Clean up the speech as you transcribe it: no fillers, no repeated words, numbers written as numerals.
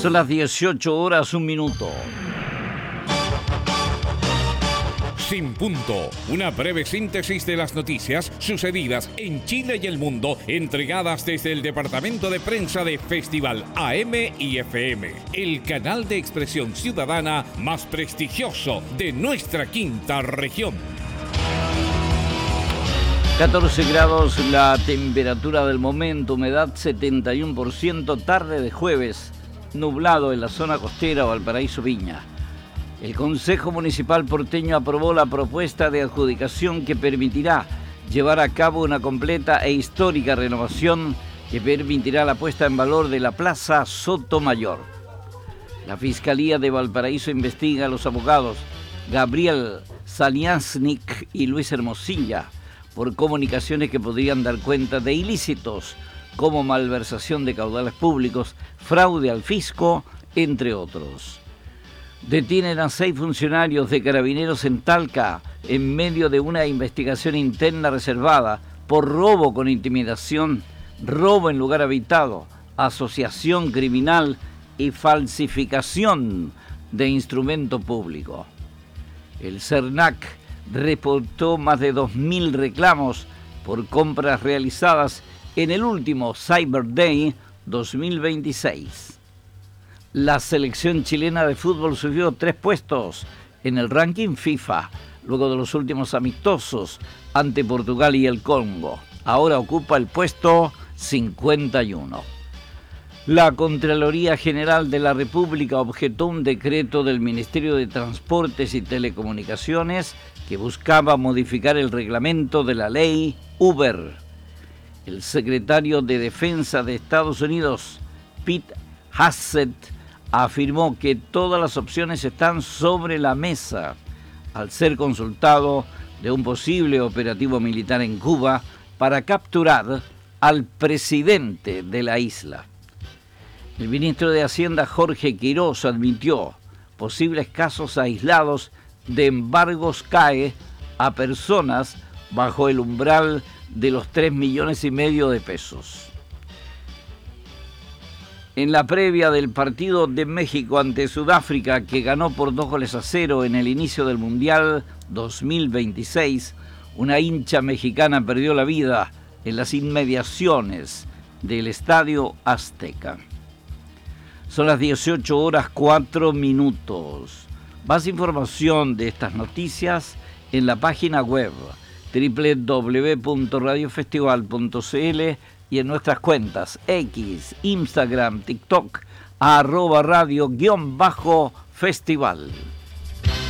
Son las 18 horas, 1 minuto. Sin Punto, una breve síntesis de las noticias sucedidas en Chile y el mundo, entregadas desde el departamento de prensa de Festival AM y FM, el canal de expresión ciudadana más prestigioso de nuestra quinta región. 14 grados la temperatura del momento, humedad 71%, tarde de jueves, nublado en la zona costera Valparaíso Viña. El Consejo Municipal porteño aprobó la propuesta de adjudicación que permitirá llevar a cabo una completa e histórica renovación que permitirá la puesta en valor de la Plaza Sotomayor. La Fiscalía de Valparaíso investiga a los abogados Gabriel Saliasnik y Luis Hermosilla por comunicaciones que podrían dar cuenta de ilícitos como malversación de caudales públicos, fraude al fisco, entre otros. Detienen a 6 funcionarios de Carabineros en Talca en medio de una investigación interna reservada por robo con intimidación, robo en lugar habitado, asociación criminal y falsificación de instrumento público. El CERNAC reportó más de 2.000 reclamos por compras realizadas en el último Cyber Day 2026. La selección chilena de fútbol subió 3 puestos en el ranking FIFA, luego de los últimos amistosos ante Portugal y el Congo. Ahora ocupa el puesto 51. La Contraloría General de la República objetó un decreto del Ministerio de Transportes y Telecomunicaciones que buscaba modificar el reglamento de la ley Uber. El secretario de Defensa de Estados Unidos, Pete Hegseth, afirmó que todas las opciones están sobre la mesa al ser consultado de un posible operativo militar en Cuba para capturar al presidente de la isla. El ministro de Hacienda, Jorge Quirós, admitió posibles casos aislados de embargos CAE a personas bajo el umbral de los 3,5 millones de pesos. En la previa del partido de México ante Sudáfrica, que ganó por 2-0 en el inicio del Mundial 2026, una hincha mexicana perdió la vida en las inmediaciones del Estadio Azteca. Son las 18 horas 4 minutos. Más información de estas noticias en la página web www.radiofestival.cl y en nuestras cuentas X, Instagram, TikTok, @radio_festival.